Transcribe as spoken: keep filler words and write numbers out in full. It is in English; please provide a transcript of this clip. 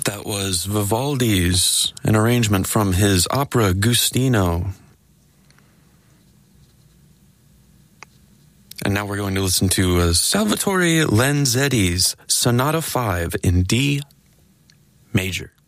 That was Vivaldi's, an arrangement from his opera Giustino. And now we're going to listen to uh, Salvatore Lanzetti's Sonata five in D major.